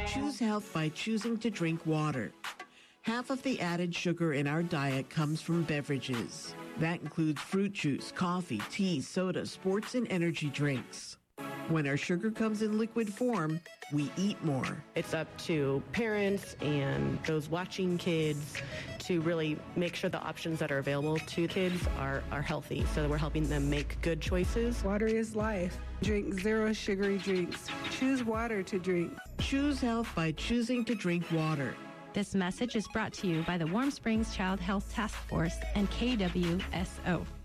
Choose health by choosing to drink water. Half of the added sugar in our diet comes from beverages. That includes fruit juice, coffee, tea, soda, sports, and energy drinks. When our sugar comes in liquid form, we eat more. It's up to parents and those watching kids to really make sure the options that are available to kids are healthy, so that we're helping them make good choices. Water is life. Drink zero sugary drinks. Choose water to drink. Choose health by choosing to drink water. This message is brought to you by the Warm Springs Child Health Task Force and KWSO.